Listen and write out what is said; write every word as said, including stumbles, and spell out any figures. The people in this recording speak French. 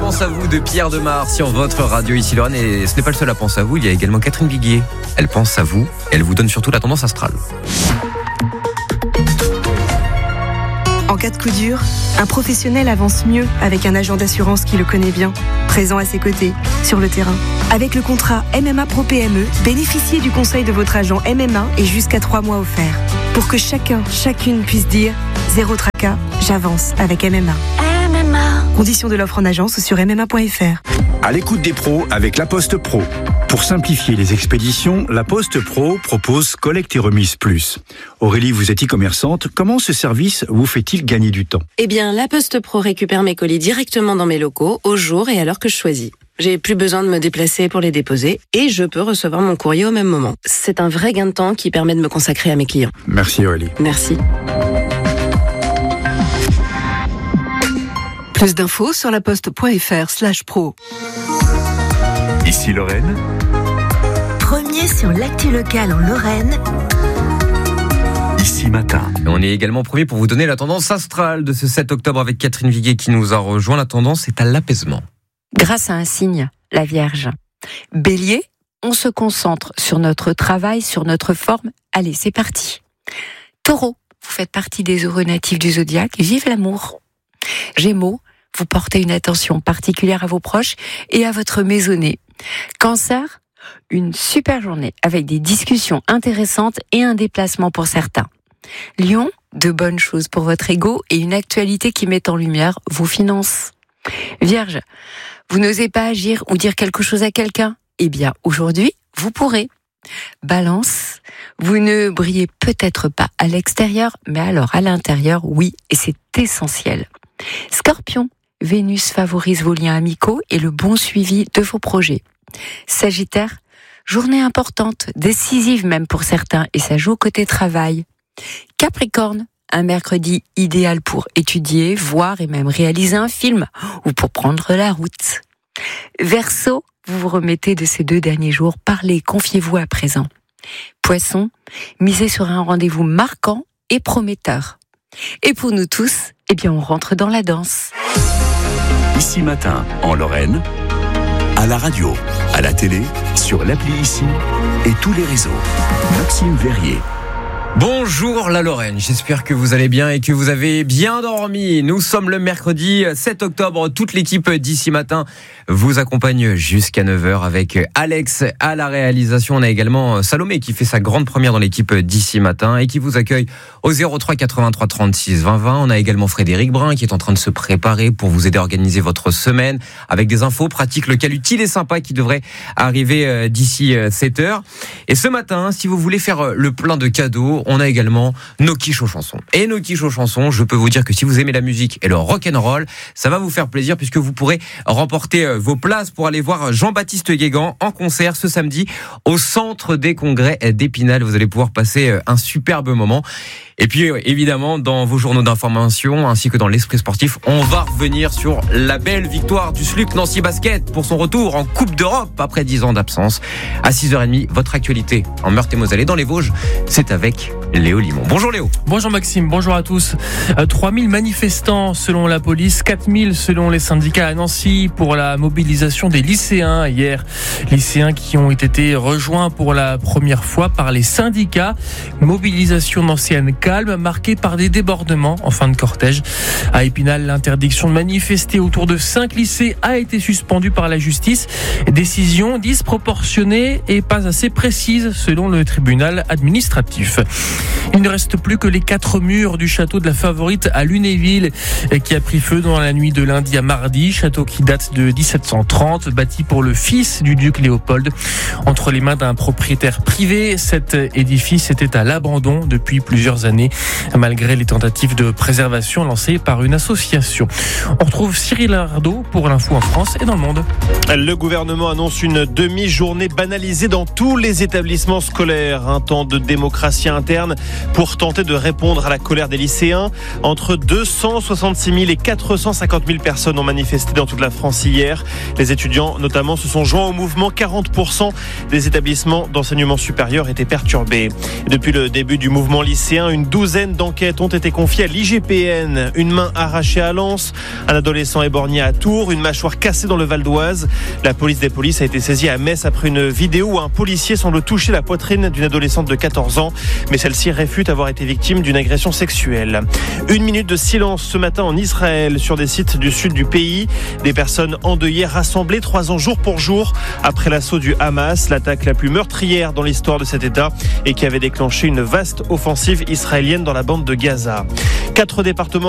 pense à vous de Pierre Demar sur votre radio ici Lorraine. Et ce n'est pas le seul à penser à vous, il y a également Catherine Viguier. Elle pense à vous, elle vous donne surtout la tendance astrale. En cas de coup dur, un professionnel avance mieux avec un agent d'assurance qui le connaît bien, présent à ses côtés, sur le terrain. Avec le contrat M M A Pro P M E, bénéficiez du conseil de votre agent M M A et jusqu'à trois mois offerts. Pour que chacun, chacune puisse dire « Zéro tracas, j'avance avec M M A ». M M A. Conditions de l'offre en agence sur m m a point f r. À l'écoute des pros avec La Poste Pro. Pour simplifier les expéditions, La Poste Pro propose Collecte et Remise Plus. Aurélie, vous êtes e-commerçante. Comment ce service vous fait-il gagner du temps ? Eh bien, La Poste Pro récupère mes colis directement dans mes locaux, au jour et à l'heure que je choisis. J'ai plus besoin de me déplacer pour les déposer et je peux recevoir mon courrier au même moment. C'est un vrai gain de temps qui permet de me consacrer à mes clients. Merci Aurélie. Merci. Plus d'infos sur laposte.fr slash pro. Ici Lorraine. Premier sur l'actu locale en Lorraine. Ici Matin. On est également premier pour vous donner la tendance astrale de ce sept octobre avec Catherine Viguier qui nous a rejoint. La tendance est à l'apaisement. Grâce à un signe, la Vierge. Bélier, on se concentre sur notre travail, sur notre forme. Allez, c'est parti. Taureau, vous faites partie des heureux natifs du zodiaque. Vive l'amour. Gémeaux, vous portez une attention particulière à vos proches et à votre maisonnée. Cancer, une super journée avec des discussions intéressantes et un déplacement pour certains. Lion, de bonnes choses pour votre ego et une actualité qui met en lumière vos finances. Vierge, vous n'osez pas agir ou dire quelque chose à quelqu'un ? Eh bien, aujourd'hui, vous pourrez. Balance, vous ne brillez peut-être pas à l'extérieur, mais alors à l'intérieur, oui, et c'est essentiel. Scorpion, Vénus favorise vos liens amicaux et le bon suivi de vos projets. Sagittaire, journée importante, décisive même pour certains, et ça joue côté travail. Capricorne, un mercredi idéal pour étudier, voir et même réaliser un film, ou pour prendre la route. Verseau, vous vous remettez de ces deux derniers jours, parlez, confiez-vous à présent. Poisson, misez sur un rendez-vous marquant et prometteur. Et pour nous tous, eh bien on rentre dans la danse. Ici Matin, en Lorraine, à la radio, à la télé, sur l'appli Ici et tous les réseaux. Maxime Verrier. Bonjour la Lorraine, j'espère que vous allez bien et que vous avez bien dormi. Nous sommes le mercredi sept octobre, toute l'équipe d'Ici Matin vous accompagne jusqu'à neuf heures avec Alex à la réalisation. On a également Salomé qui fait sa grande première dans l'équipe d'Ici Matin et qui vous accueille au zéro trois quatre-vingt-trois trente-six vingt vingt. On a également Frédéric Brun qui est en train de se préparer pour vous aider à organiser votre semaine avec des infos pratiques locales utiles et sympas qui devraient arriver d'ici sept heures. Et ce matin, si vous voulez faire le plein de cadeaux, on a également nos quiches aux chansons. Et nos quiches aux chansons, je peux vous dire que si vous aimez la musique et le rock'n'roll, ça va vous faire plaisir puisque vous pourrez remporter vos places pour aller voir Jean-Baptiste Guégan en concert ce samedi au Centre des Congrès d'Épinal. Vous allez pouvoir passer un superbe moment. Et puis évidemment, dans vos journaux d'information ainsi que dans l'esprit sportif, on va revenir sur la belle victoire du S L U C Nancy Basket pour son retour en Coupe d'Europe après dix ans d'absence. À six heures trente, votre actualité en Meurthe-et-Moselle et dans les Vosges, c'est avec Léo Limon. Bonjour Léo. Bonjour Maxime, bonjour à tous. Euh, trois mille manifestants selon la police, quatre mille selon les syndicats à Nancy pour la mobilisation des lycéens hier. Lycéens qui ont été rejoints pour la première fois par les syndicats. Mobilisation nancienne calme, marquée par des débordements en fin de cortège. À Épinal, l'interdiction de manifester autour de cinq lycées a été suspendue par la justice. Décision disproportionnée et pas assez précise selon le tribunal administratif. Il ne reste plus que les quatre murs du château de la Favorite à Lunéville qui a pris feu dans la nuit de lundi à mardi. Château qui date de dix-sept cent trente, bâti pour le fils du duc Léopold. Entre les mains d'un propriétaire privé, cet édifice était à l'abandon depuis plusieurs années, malgré les tentatives de préservation lancées par une association. On retrouve Cyril Ardo pour l'info en France et dans le monde. Le gouvernement annonce une demi-journée banalisée dans tous les établissements scolaires. Un temps de démocratie interne internes pour tenter de répondre à la colère des lycéens. Entre deux cent soixante-six mille et quatre cent cinquante mille personnes ont manifesté dans toute la France hier. Les étudiants notamment se sont joints au mouvement. quarante pour cent des établissements d'enseignement supérieur étaient perturbés. Depuis le début du mouvement lycéen, une douzaine d'enquêtes ont été confiées à l'I G P N. Une main arrachée à Lens, un adolescent éborgné à Tours, une mâchoire cassée dans le Val d'Oise. La police des polices a été saisie à Metz après une vidéo où un policier semble toucher la poitrine d'une adolescente de quatorze ans, mais celle-ci réfute avoir été victime d'une agression sexuelle. Une minute de silence ce matin en Israël sur des sites du sud du pays. Des personnes endeuillées rassemblées trois ans jour pour jour après l'assaut du Hamas, l'attaque la plus meurtrière dans l'histoire de cet État et qui avait déclenché une vaste offensive israélienne dans la bande de Gaza. Quatre départements